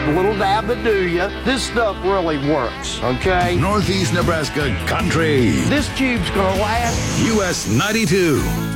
little dab to do ya. This stuff really works, okay? Northeast Nebraska country. This cube's gonna last. US 92.